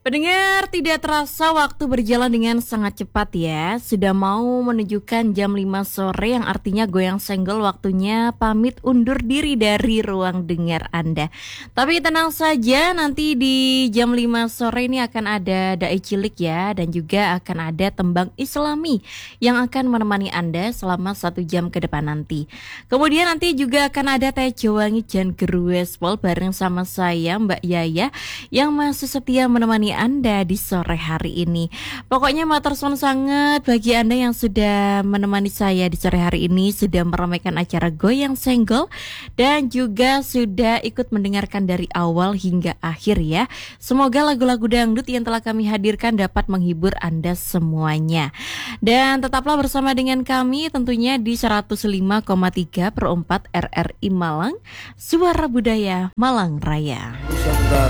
Pendengar, tidak terasa waktu berjalan dengan sangat cepat ya. Sudah mau menunjukkan jam 5 sore yang artinya goyang senggol waktunya pamit undur diri dari ruang dengar Anda. Tapi tenang saja, nanti di jam 5 sore ini akan ada dai cilik ya, dan juga akan ada tembang Islami yang akan menemani Anda selama 1 jam ke depan nanti. Kemudian nanti juga akan ada Teh Jowangi Jan Geruwespol bareng sama saya Mbak Yaya yang masih setia menemani Anda di sore hari ini. Pokoknya matur suwun sangat bagi Anda yang sudah menemani saya di sore hari ini, sudah meramaikan acara Goyang Senggol dan juga sudah ikut mendengarkan dari awal hingga akhir ya. Semoga lagu-lagu dangdut yang telah kami hadirkan dapat menghibur Anda semuanya. Dan tetaplah bersama dengan kami tentunya di 105,3 per 4 RRI Malang, Suara Budaya Malang Raya.